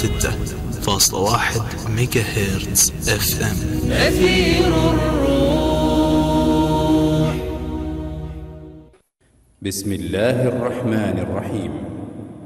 106.1 ميجا هرتز اف ام. أثير الروح. بسم الله الرحمن الرحيم.